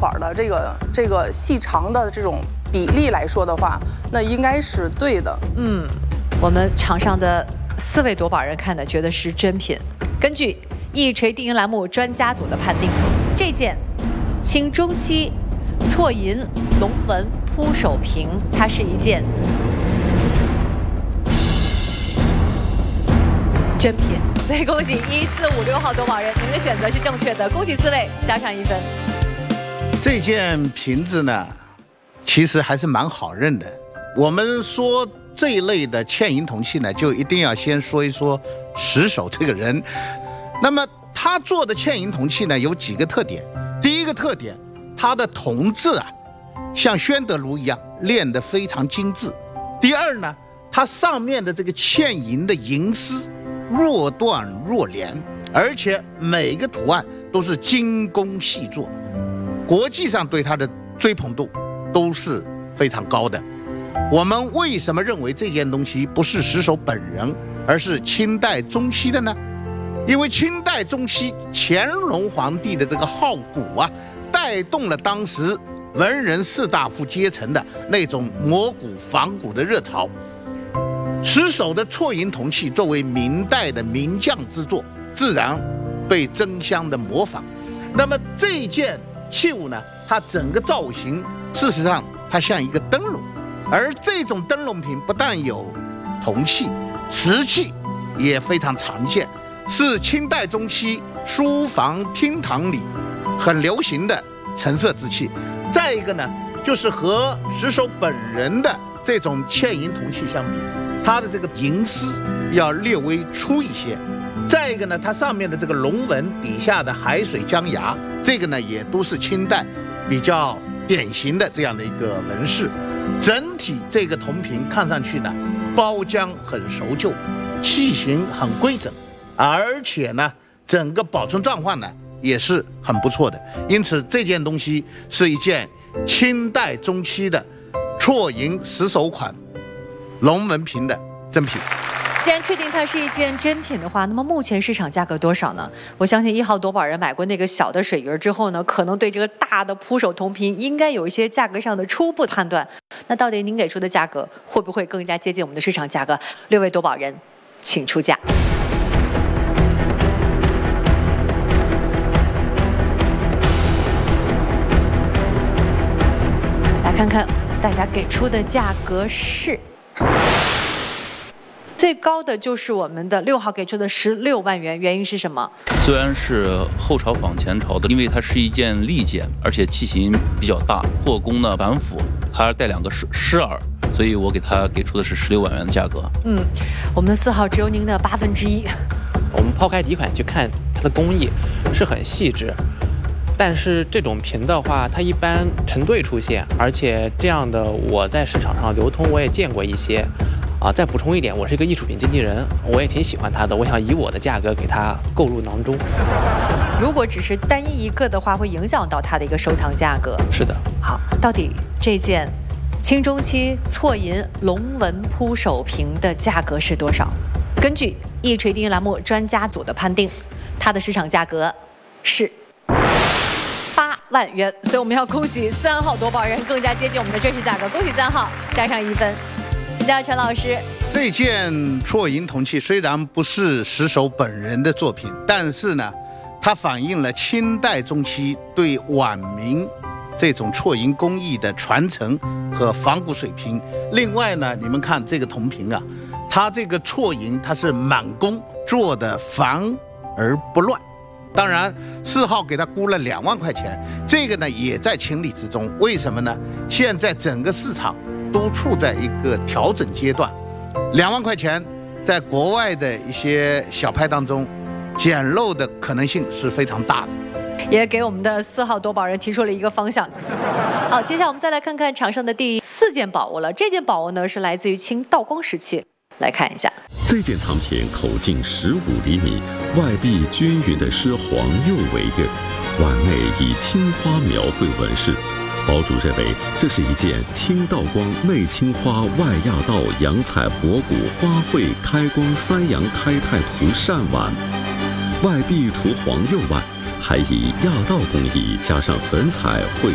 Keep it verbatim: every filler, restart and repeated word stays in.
块的这个这个细长的这种比例来说的话，那应该是对的。 嗯，我们场上的四位夺宝人看的觉得是真品。根据一锤定音栏目专家组的判定，这件清中期错银龙纹铺手瓶，它是一件真品。所以恭喜一四五六号夺宝人，您的选择是正确的，恭喜四位，加上一分。 这件瓶子呢，其实还是蛮好认的。我们说这一类的嵌银铜器呢，就一定要先说一说石首这个人。那么他做的嵌银铜器呢，有几个特点。第一个特点，它的铜字啊，像宣德炉一样练得非常精致。第二呢，它上面的这个嵌银的银丝若断若连，而且每个图案都是精工细作，国际上对它的追捧度都是非常高的。我们为什么认为这件东西不是石首本人，而是清代中期的呢？因为清代中期乾隆皇帝的这个好古啊，带动了当时文人士大夫阶层的那种摹古仿古的热潮。石首的错银铜器作为明代的名匠之作，自然被争相的模仿。那么这件器物呢，它整个造型事实上它像一个灯笼，而这种灯笼瓶不但有铜器，瓷器也非常常见，是清代中期书房厅堂里很流行的陈设之器。再一个呢，就是和石首本人的这种嵌银铜器相比，它的这个银丝要略微粗一些。再一个呢，它上面的这个龙纹底下的海水江崖，这个呢也都是清代比较典型的这样的一个纹饰。整体这个铜瓶看上去呢，包浆很熟旧，器型很规整，而且呢整个保存状况呢也是很不错的。因此这件东西是一件清代中期的错银石首款龙纹瓶的真品。 既然确定它是一件真品的话，那么目前市场价格多少呢？我相信一号夺宝人买过那个小的水鱼之后呢，可能对这个大的铺手铜瓶应该有一些价格上的初步判断。那到底您给出的价格会不会更加接近我们的市场价格？六位夺宝人，请出价。来看看大家给出的价格是。最高的就是我们的六号给出的十六万元，原因是什么？ 虽然是后朝仿前朝的，因为它是一件利剑，而且器型比较大，做工呢板斧，还带两个狮狮耳，所以我给它给出的是十六万元的价格。嗯， 我们的四号只有您的八分之一。 我们抛开底款去看它的工艺是很细致，但是这种瓶的话，它一般成对出现，而且这样的我在市场上流通我也见过一些。啊，再补充一点，我是一个艺术品经纪人，我也挺喜欢它的，我想以我的价格给它购入囊中。 如果只是单一一个的话，会影响到它的一个收藏价格。 是的。 好，到底这件清中期错银龙纹铺手瓶的价格是多少？根据一锤定音栏目专家组的判定，它的市场价格是八万元，所以我们要恭喜三号夺宝人更加接近我们的真实价格，恭喜三号，加上一分。请教陈老师， 这件错银铜器虽然不是石首本人的作品，但是呢，它反映了清代中期对晚明这种错银工艺的传承和仿古水平。另外呢，你们看这个铜瓶啊，它这个错银它是满工做的繁而不乱。当然，四号给他估了两万块钱，这个呢也在情理之中。为什么呢？现在整个市场都处在一个调整阶段，两万块钱在国外的一些小派当中，捡漏的可能性是非常大的。 也给我们的四号夺宝人提出了一个方向。好，接下来我们再来看看场上的第四件宝物了。这件宝物呢是来自于清道光时期，来看一下。 这件藏品口径十五厘米，外壁均匀的狮黄釉为刃，碗内以青花描绘纹饰。堡主认为这是一件清道光内青花外亚道阳彩博古花卉开光三阳开泰图扇碗，外壁除黄釉外，还以亚道工艺加上粉彩绘